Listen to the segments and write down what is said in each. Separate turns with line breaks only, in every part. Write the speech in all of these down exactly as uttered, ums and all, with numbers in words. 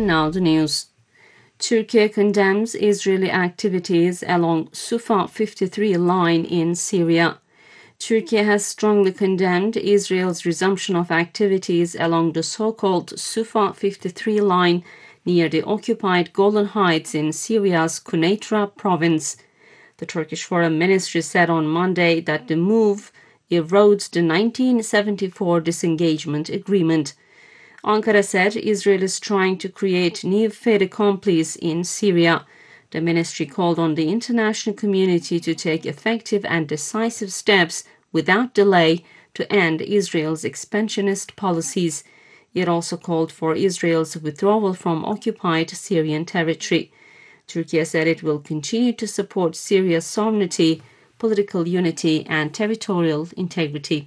And now the news. Turkey condemns Israeli activities along Sufa fifty-three line in Syria. Turkey has strongly condemned Israel's resumption of activities along the so-called Sufa fifty-three line near the occupied Golan Heights in Syria's Quneitra province. The Turkish Foreign Ministry said on Monday that the move erodes the nineteen seventy-four disengagement agreement. Ankara said Israel is trying to create new fait accompli in Syria. The ministry called on the international community to take effective and decisive steps without delay to end Israel's expansionist policies. It also called for Israel's withdrawal from occupied Syrian territory. Turkey said it will continue to support Syria's sovereignty, political unity, and territorial integrity.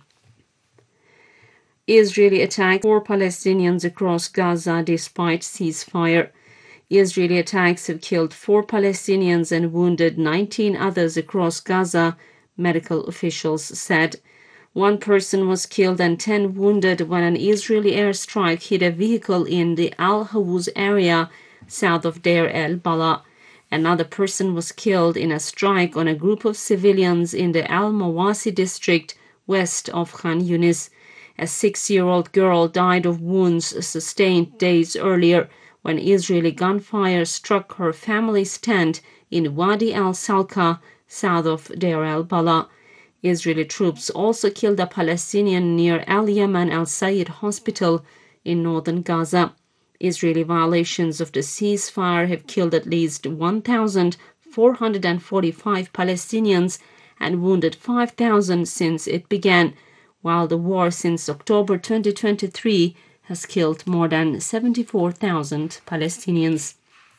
Israeli attacked four Palestinians across Gaza despite ceasefire. Israeli attacks have killed four Palestinians and wounded nineteen others across Gaza, medical officials said. One person was killed and ten wounded when an Israeli airstrike hit a vehicle in the Al Hawuz area south of Deir el-Bala. Another person was killed in a strike on a group of civilians in the Al Mawasi district west of Khan Yunis. A six-year-old girl died of wounds sustained days earlier when Israeli gunfire struck her family's tent in Wadi al-Salka, south of Deir el-Bala. Israeli troops also killed a Palestinian near Al-Yaman al-Sayed hospital in northern Gaza. Israeli violations of the ceasefire have killed at least one thousand four hundred forty-five Palestinians and wounded five thousand since it began, while the war since October twenty twenty-three has killed more than seventy-four thousand Palestinians.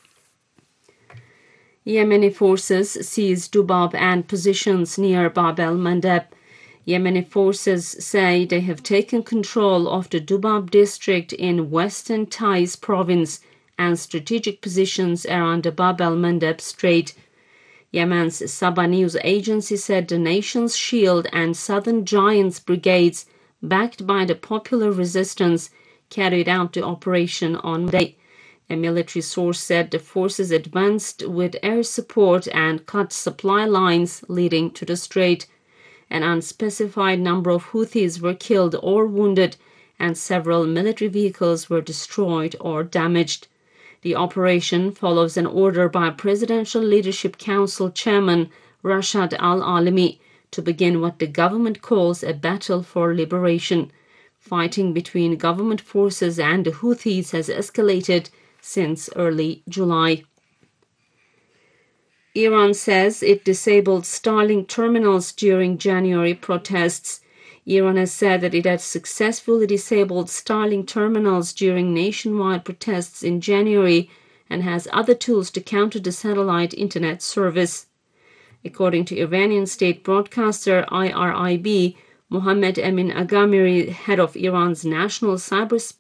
Yemeni forces seized Dubab and positions near Bab el-Mandeb. Yemeni forces say they have taken control of the Dubab district in western Taiz province and strategic positions around the Bab el-Mandeb Strait. Yemen's Saba news agency said the nation's Shield and Southern Giants brigades, backed by the Popular Resistance, carried out the operation on Monday. A military source said the forces advanced with air support and cut supply lines leading to the strait. An unspecified number of Houthis were killed or wounded, and several military vehicles were destroyed or damaged. The operation follows an order by Presidential Leadership Council Chairman Rashad al-Alimi to begin what the government calls a battle for liberation. Fighting between government forces and the Houthis has escalated since early July. Iran says it disabled Starlink terminals during January protests. Iran has said that it had successfully disabled Starlink terminals during nationwide protests in January and has other tools to counter the satellite internet service. According to Iranian state broadcaster I R I B, Mohammad Emin Agamiri, head of Iran's National Cyberspace